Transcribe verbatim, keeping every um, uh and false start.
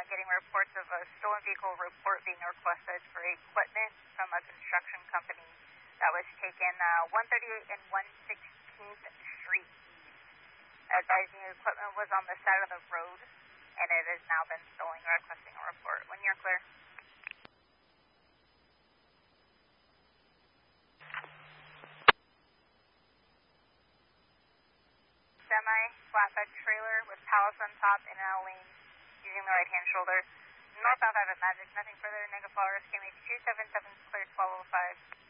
uh, getting reports of a stolen vehicle report being requested for equipment from a construction company that was taken uh, one thirty-eight and one sixteenth Street East. Advising equipment was on the side of the road, and it has now been stolen. Requesting a report. When you're clear. Semi flatbed trailer with pallets on top in an L lane using the right hand shoulder. Northbound out of Magic, nothing further. Negative Flowers, K M H two seven seven, clear twelve oh five.